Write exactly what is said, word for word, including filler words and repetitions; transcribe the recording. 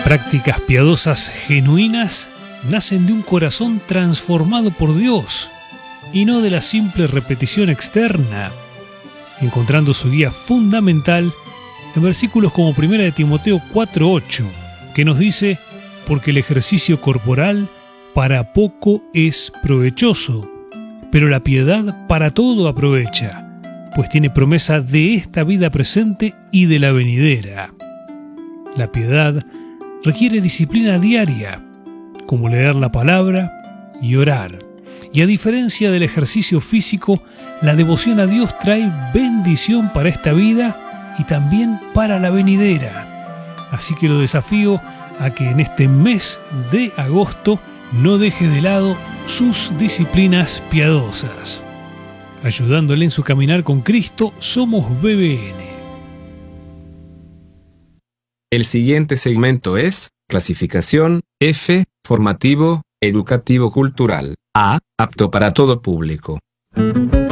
prácticas piadosas genuinas nacen de un corazón transformado por Dios y no de la simple repetición externa, encontrando su guía fundamental en versículos como primera de Timoteo cuatro ocho, que nos dice: porque el ejercicio corporal para poco es provechoso, pero la piedad para todo aprovecha, pues tiene promesa de esta vida presente y de la venidera. La piedad requiere disciplina diaria, como leer la palabra y orar. Y a diferencia del ejercicio físico, la devoción a Dios trae bendición para esta vida y también para la venidera. Así que lo desafío a que en este mes de agosto no deje de lado sus disciplinas piadosas. Ayudándole en su caminar con Cristo, somos B B N. El siguiente segmento es clasificación F, formativo, educativo cultural. A, apto para todo público.